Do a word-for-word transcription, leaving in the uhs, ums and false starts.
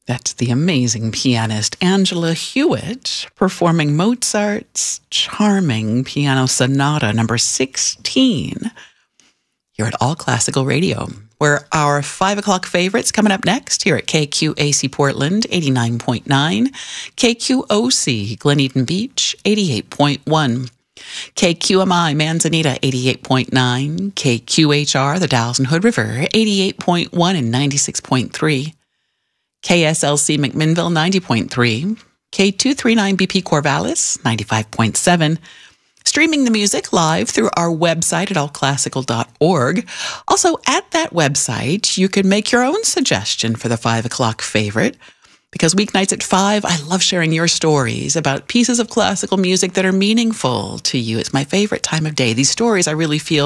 That's the amazing pianist Angela Hewitt performing Mozart's charming piano sonata number sixteen here at All Classical Radio, where our five o'clock favorites coming up next here at K Q A C Portland, eighty-nine point nine, K Q O C Glen Eden Beach, eighty-eight point one, K Q M I Manzanita, eighty-eight point nine, K Q H R the Dalles and Hood River, eighty-eight point one and ninety-six point three, K S L C McMinnville, ninety point three, K two thirty-nine B P Corvallis, ninety-five point seven, streaming the music live through our website at all classical dot org. Also, at that website, you can make your own suggestion for the five o'clock favorite, because weeknights at five, I love sharing your stories about pieces of classical music that are meaningful to you. It's my favorite time of day. These stories I really feel